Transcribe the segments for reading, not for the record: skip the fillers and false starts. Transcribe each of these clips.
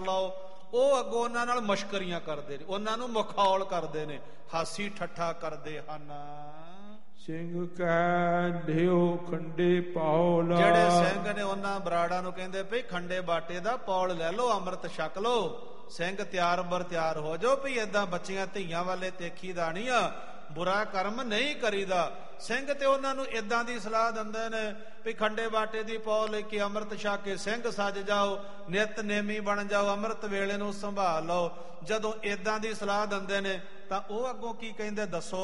ਲਓ, ਉਹ ਅੱਗੋਂ ਉਹਨਾਂ ਨਾਲ ਮਸ਼ਕਰੀਆਂ ਕਰਦੇ ਨੇ, ਉਹਨਾਂ ਨੂੰ ਮਖੌਲ ਕਰਦੇ ਨੇ, ਹਾਸੀ ਠੱਠਾ ਕਰਦੇ ਹਨ। ਸਿੰਘ ਕੈ ਲਿਓ ਖੰਡੇ ਪੌਲ, ਜਿਹੜੇ ਸਿੰਘ ਨੇ ਉਹਨਾਂ ਬਰਾੜਾਂ ਨੂੰ ਕਹਿੰਦੇ ਭਈ ਖੰਡੇ ਬਾਟੇ ਦਾ ਪੌਲ ਲੈ ਲਓ, ਅੰਮ੍ਰਿਤ ਛਕ ਲਓ। ਸਿੰਘ ਤਿਆਰ ਬਰ ਤਿਆਰ ਹੋ ਜਾਓ, ਭਈ ਏਦਾਂ ਬੱਚੀਆਂ ਧੀਆਂ ਵਾਲੇ ਦੇਖੀਦਾ ਨਹੀਂ ਆ, ਬੁਰਾ ਕਰਮ ਨਹੀਂ ਕਰੀਦਾ। ਸਿੰਘ ਤੇ ਉਹਨਾਂ ਨੂੰ ਏਦਾਂ ਦੀ ਸਲਾਹ ਦਿੰਦੇ ਨੇ ਵੀ ਖੰਡੇ ਬਾਟੇ ਦੀ ਪੌ ਲੈ ਕੇ ਅੰਮ੍ਰਿਤ ਛਕ ਕੇ ਸਿੰਘ ਸੱਜ ਜਾਓ, ਨਿਤ ਨੇਮੀ ਬਣ ਜਾਓ, ਅੰਮ੍ਰਿਤ ਵੇਲੇ ਨੂੰ ਸੰਭਾਲ ਲਓ। ਜਦੋਂ ਏਦਾਂ ਦੀ ਸਲਾਹ ਦਿੰਦੇ ਨੇ ਤਾਂ ਉਹ ਅੱਗੋਂ ਕੀ ਕਹਿੰਦੇ ਦੱਸੋ?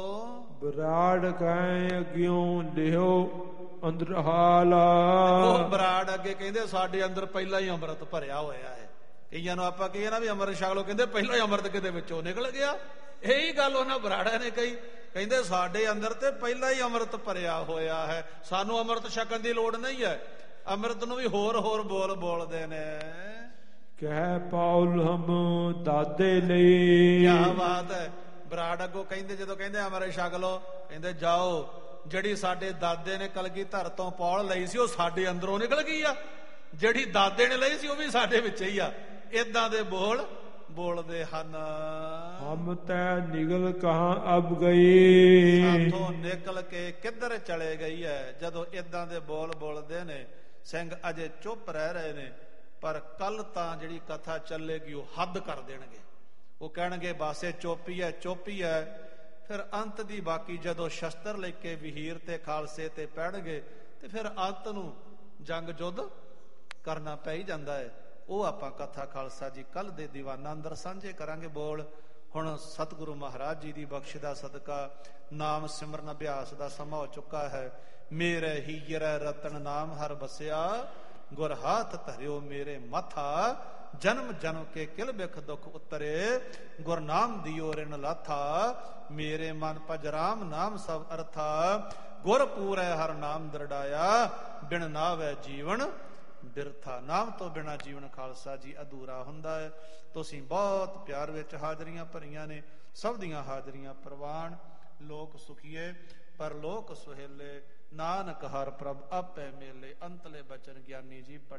ਬਰਾੜ ਕੈ ਅਗਿਓ ਲਿਓ ਅੰਦਰ ਹਾਲਾ, ਉਹ ਬਰਾੜ ਅੱਗੇ ਕਹਿੰਦੇ ਸਾਡੇ ਅੰਦਰ ਪਹਿਲਾਂ ਹੀ ਅੰਮ੍ਰਿਤ ਭਰਿਆ ਹੋਇਆ ਹੈ। ਕਈਆਂ ਨੂੰ ਆਪਾਂ ਕਹੀਏ ਨਾ ਵੀ ਅੰਮ੍ਰਿਤ ਛਕ ਲਓ, ਕਹਿੰਦੇ ਪਹਿਲਾਂ ਹੀ ਅੰਮ੍ਰਿਤ ਕਿਤੇ ਵਿੱਚੋਂ ਨਿਕਲ ਗਿਆ। ਇਹੀ ਗੱਲ ਉਹਨਾਂ ਬਰਾੜਿਆਂ ਨੇ ਕਹੀ, ਕਹਿੰਦੇ ਸਾਡੇ ਅੰਦਰ ਤੇ ਪਹਿਲਾਂ ਹੀ ਅੰਮ੍ਰਿਤ ਭਰਿਆ ਹੋਇਆ ਹੈ, ਸਾਨੂੰ ਅੰਮ੍ਰਿਤ ਛਕਣ ਦੀ ਲੋੜ ਨਹੀਂ ਹੈ। ਅੰਮ੍ਰਿਤ ਨੂੰ ਵੀ ਹੋਰ ਹੋਰ ਬੋਲ ਬੋਲਦੇ ਨੇ। ਕਹਿ ਪੌਲ ਹਮ ਦਾਦੇ ਲਈ, ਕਿਆ ਬਾਤ ਹੈ। ਬਰਾੜ ਅੱਗੋਂ ਕਹਿੰਦੇ, ਜਦੋਂ ਕਹਿੰਦੇ ਅੰਮ੍ਰਿਤ ਛਕ ਲਓ, ਕਹਿੰਦੇ ਜਾਓ, ਜਿਹੜੀ ਸਾਡੇ ਦਾਦੇ ਨੇ ਕਲਗੀਧਰ ਤੋਂ ਪੌਲ ਲਈ ਸੀ ਉਹ ਸਾਡੇ ਅੰਦਰੋਂ ਨਿਕਲ ਗਈ ਆ, ਜਿਹੜੀ ਦਾਦੇ ਨੇ ਲਈ ਸੀ ਉਹ ਵੀ ਸਾਡੇ ਵਿੱਚ ਹੀ ਆ। ਏਦਾਂ ਦੇ ਬੋਲ ਬੋਲਦੇ ਹਨ। ਹਮ ਤੈ ਨਿਗਲ ਕਹਾਂ ਅਬ ਗਈ, ਸਾਥੋਂ ਨਿਕਲ ਕੇ ਕਿੱਧਰ ਚਲੇ ਗਈ ਹੈ। ਜਦੋਂ ਏਦਾਂ ਦੇ ਬੋਲ ਬੋਲਦੇ ਨੇ, ਸਿੰਘ ਅਜੇ ਚੁੱਪ ਰਹਿ ਰਹੇ ਨੇ, ਪਰ ਕੱਲ ਤਾਂ ਜਿਹੜੀ ਕਥਾ ਚੱਲੇਗੀ ਉਹ ਹੱਦ ਕਰ ਦੇਣਗੇ। ਉਹ ਕਹਿਣਗੇ ਬਾਸੇ ਚੋਪੀ ਹੈ ਚੋਪੀ ਹੈ। ਫਿਰ ਅੰਤ ਦੀ ਬਾਕੀ ਜਦੋਂ ਸ਼ਸਤਰ ਲੈ ਕੇ ਵਹੀਰ ਤੇ ਖਾਲਸੇ ਤੇ ਪੈਣਗੇ ਤੇ ਫਿਰ ਅੰਤ ਨੂੰ ਜੰਗ ਯੁੱਧ ਕਰਨਾ ਪੈ ਹੀ ਜਾਂਦਾ ਹੈ। ਉਹ ਆਪਾਂ ਕਥਾ ਖਾਲਸਾ ਜੀ ਕੱਲ ਦੇ ਦੀਵਾਨਾਂ ਅੰਦਰ ਸਾਂਝੇ ਕਰਾਂਗੇ। ਬੋਲ ਹੁਣ ਸਤਿਗੁਰੂ ਮਹਾਰਾਜ ਜੀ ਦੀ ਬਖਸ਼ ਦਾ ਸਦਕਾ ਨਾਮ ਸਿਮਰਨ ਅਭਿਆਸ ਦਾ ਸਮਾਂ ਹੋ ਚੁੱਕਾ ਹੈ। ਮੇਰੇ ਹੀਰੇ ਰਤਨ ਨਾਮ ਹਰ ਬਸਿਆ, ਗੁਰ ਹਾਥ ਧਰਿਓ ਮੇਰੇ ਮਾਥਾ, ਜਨਮ ਜਨਮ ਕੇ ਕਿਲ ਬਿਖ ਦੁਖ ਉਤਰੇ, ਗੁਰ ਨਾਮ ਦਿਓ ਰਿਨ ਲਾਥਾ, ਮੇਰੇ ਮਨ ਭਜ ਰਾਮ ਨਾਮ ਸਭ ਅਰਥਾ, ਗੁਰ ਪੂਰੈ ਹਰ ਨਾਮ ਦਰੜਾਇਆ, ਬਿਨ ਨਾਵੈ ਜੀਵਨ ਬਿਰਥਾ। ਨਾਮ ਤੋਂ ਬਿਨਾ ਜੀਵਨ ਖਾਲਸਾ ਜੀ ਅਧੂਰਾ ਹੁੰਦਾ ਹੈ। ਤੁਸੀਂ ਬਹੁਤ ਪਿਆਰ ਵਿੱਚ ਹਾਜ਼ਰੀਆਂ ਭਰੀਆਂ ਨੇ, ਸਭ ਦੀਆਂ ਹਾਜ਼ਰੀਆਂ ਪ੍ਰਵਾਨ। ਲੋਕ ਸੁਖੀਏ ਪਰ ਲੋਕ ਸੁਹੇਲੇ, ਨਾਨਕ ਹਰ ਪ੍ਰਭ ਆਪੇ ਮੇਲੇ। ਅੰਤਲੇ ਬਚਨ ਗਿਆਨੀ ਜੀ।